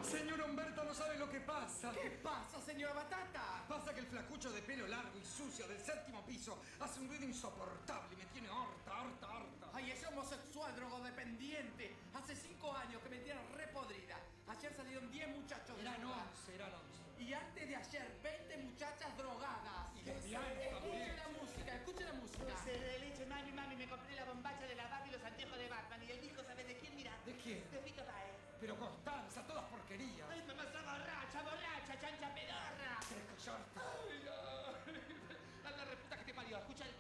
Señor Humberto, no sabe lo que pasa. ¿Qué pasa, señora Batata? Pasa que el flacucho de pelo largo y sucio del 7º piso hace un ruido insoportable y me tiene harta. Ay, ese homosexual drogodependiente. Hace 5 años que me tiene repodrida. Ayer salieron 10 muchachos de Eran droga. 11. Y antes de ayer, 20 muchachas drogadas. Y lesbianas también. Escuche la música. Dulce de leche, mami, me compré la bombacha de la Barbie y los anteojos de Batman. Y el disco, ¿sabes de quién? Mira. ¿De quién? De Fito Páez. Pero Constanza, todas porquerías. Ay, mamá, sos borracha, chancha pedorra. ¿Quieres callarte? A la reputa que te parió. Escucha el